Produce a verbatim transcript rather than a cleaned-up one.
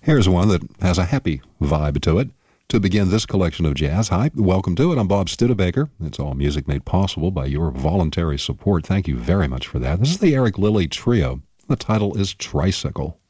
Here's one that has a happy vibe to it. To begin this collection of jazz, hi, welcome to it. I'm Bob Studebaker. It's all music made possible by your voluntary support. Thank you very much for that. This is the Eric Lilly Trio. The title is Tricycle.